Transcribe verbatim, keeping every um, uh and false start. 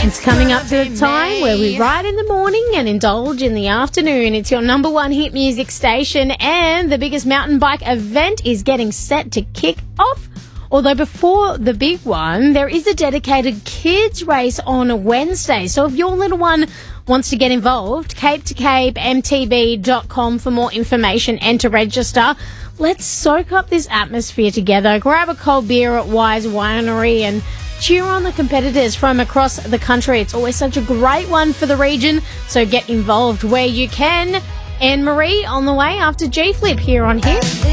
It's coming up to the time where we ride in the morning and indulge in the afternoon. It's your number one hit music station, and the biggest mountain bike event is getting set to kick off. Although before the big one, there is a dedicated kids race on a Wednesday. So if your little one wants to get involved, cape to cape m t b dot com for more information and to register. Let's soak up this atmosphere together. Grab a cold beer at Wise Winery and cheer on the competitors from across the country. It's always such a great one for the region, so get involved where you can. Anne Marie on the way after G Flip here on Hit.